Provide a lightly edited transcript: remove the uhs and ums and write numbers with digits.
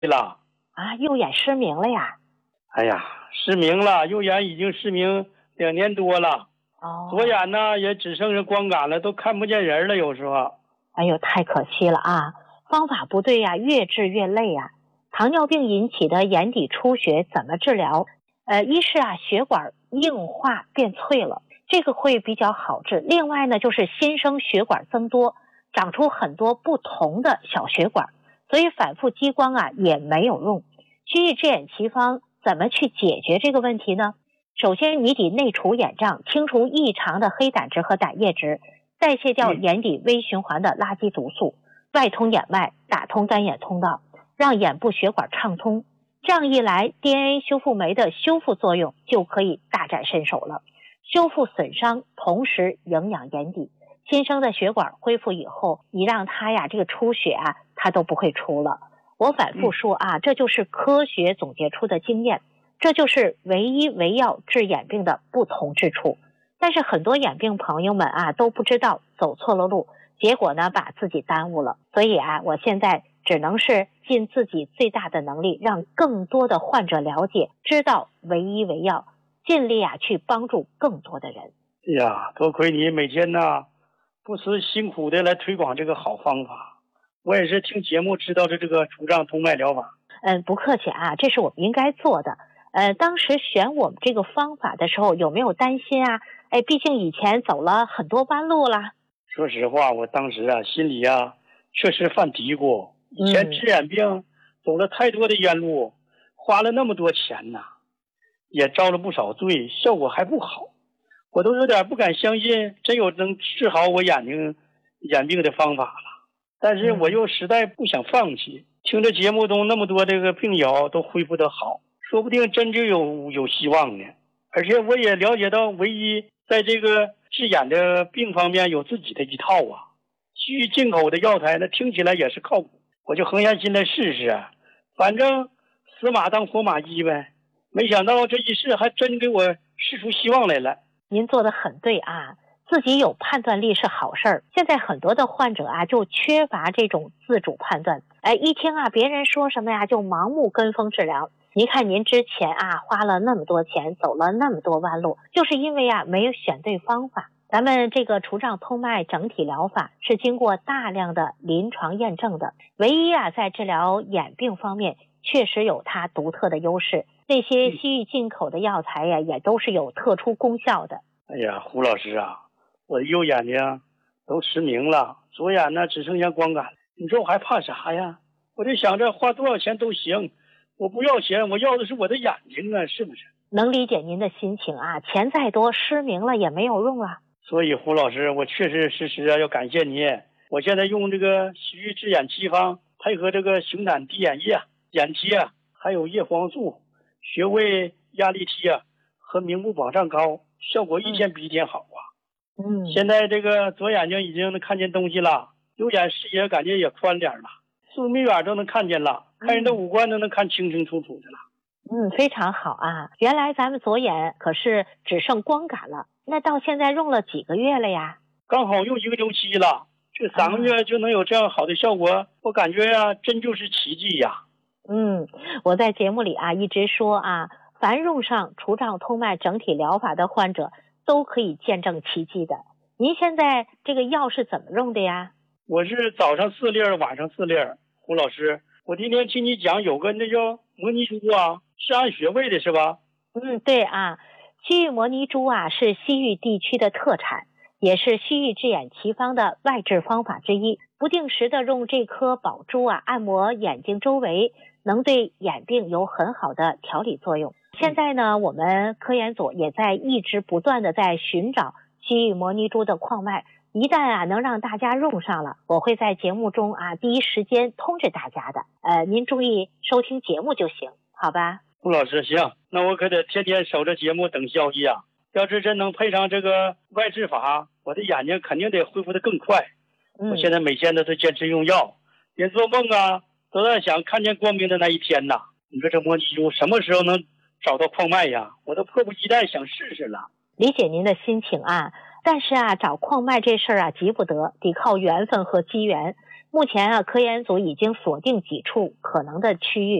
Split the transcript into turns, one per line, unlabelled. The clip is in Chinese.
了。
啊，右眼失明了呀？
哎呀，失明了，右眼已经失明2年多了。左眼呢也只剩下光感了，都看不见人了，有时候。
哎呦，太可惜了啊！方法不对呀，越治越累呀。糖尿病引起的眼底出血怎么治疗？一是血管硬化变脆了，这个会比较好治。另外呢，就是新生血管增多，长出很多不同的小血管，所以反复激光也没有用。区域治眼奇方怎么去解决这个问题呢？首先你得内除眼障，清除异常的黑胆汁和胆液质，代谢掉眼底微循环的垃圾毒素，外通眼脉，打通干眼通道，让眼部血管畅通。这样一来 DNA 修复酶的修复作用就可以大展身手了，修复损伤，同时营养眼底。新生的血管恢复以后，你让它这个出血它都不会出了。我反复说这就是科学总结出的经验，这就是唯医唯药治眼病的不同之处。但是很多眼病朋友们都不知道，走错了路，结果呢把自己耽误了。所以我现在只能是尽自己最大的能力，让更多的患者了解，知道唯医唯药，尽力去帮助更多的人。
哎呀，多亏你每天不辞辛苦的来推广这个好方法。我也是听节目知道的这个除障通脉疗法。
不客气这是我们应该做的。当时选我们这个方法的时候，有没有担心毕竟以前走了很多弯路了。
说实话，我当时心里确实犯嘀咕。以前治眼病走了太多的冤路，花了那么多钱也遭了不少罪，效果还不好。我都有点不敢相信真有能治好我眼病的方法了。但是我又实在不想放弃。听着节目中那么多这个病友都恢复得好，说不定真就有希望呢。而且我也了解到唯一在这个治眼的病方面有自己的一套基于进口的药材呢，听起来也是靠谱。我就横下心来试试反正死马当活马医呗。没想到这一试还真给我试出希望来了。
您做得很对自己有判断力是好事儿。现在很多的患者就缺乏这种自主判断，一听别人说什么就盲目跟风治疗。您看您之前花了那么多钱，走了那么多弯路，就是因为没有选对方法。咱们这个除障通脉整体疗法是经过大量的临床验证的，唯一在治疗眼病方面确实有它独特的优势。那些西域进口的药材也都是有特殊功效的。
哎呀，胡老师我的右眼睛都失明了，左眼呢只剩下光感。你说我还怕啥呀？我就想着花多少钱都行，我不要钱，我要的是我的眼睛是不是？
能理解您的心情钱再多失明了也没有用
所以胡老师，我确确实实要感谢你。我现在用这个西域治眼奇方，配合这个熊胆滴眼液、眼贴还有叶黄素、穴位压力贴和明目保障膏，效果一天比一天好现在这个左眼睛已经能看见东西了，右眼视野感觉也宽点了，4、5米远都能看见了，看人的五官都能看清清楚楚的了。
非常好原来咱们左眼可是只剩光感了，那到现在用了几个月了呀？
刚好用1个周期了，这3个月就能有这样好的效果，我感觉真就是奇迹
我在节目里一直说凡用上除障通脉整体疗法的患者都可以见证奇迹的。您现在这个药是怎么用的呀？
我是早上4粒，晚上4粒。胡老师，我今天听你讲有个那叫摩尼珠是按穴位的是吧？
对西域摩尼珠是西域地区的特产，也是西域治眼奇方的外治方法之一。不定时的用这颗宝珠按摩眼睛周围，能对眼病有很好的调理作用。现在呢，我们科研组也在一直不断的在寻找西域摩尼珠的矿脉，一旦能让大家用上了，我会在节目中第一时间通知大家的。您注意收听节目就行，好吧？
胡老师，行，那我可得天天守着节目等消息要是真能配上这个外治法，我的眼睛肯定得恢复得更快。我现在每天都是坚持用药，连做梦都在想看见光明的那一天你说这摩尼珠什么时候能找到矿脉呀？我都迫不及待想试试了。
理解您的心情但是找矿脉这事儿急不得，得靠缘分和机缘。 目前啊，科研组已经锁定几处可能的区域，